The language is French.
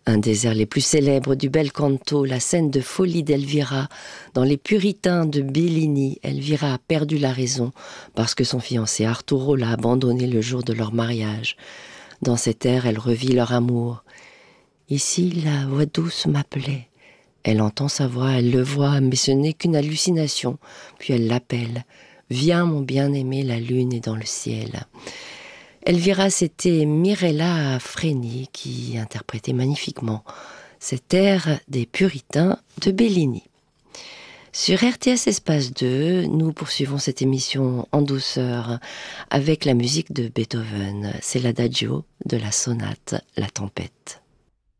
Un des airs les plus célèbres du bel canto, la scène de folie d'Elvira dans Les Puritains de Bellini. Elvira a perdu la raison parce que son fiancé Arturo l'a abandonnée le jour de leur mariage. Dans cet air, elle revit leur amour. Ici, la voix douce m'appelait. Elle entend sa voix, elle le voit, mais ce n'est qu'une hallucination. Puis elle l'appelle. « Viens, mon bien-aimé, la lune est dans le ciel. » Elvira, c'était Mirella Freni qui interprétait magnifiquement cet air des Puritains de Bellini. Sur RTS Espace 2, nous poursuivons cette émission en douceur avec la musique de Beethoven. C'est l'adagio de la sonate La Tempête.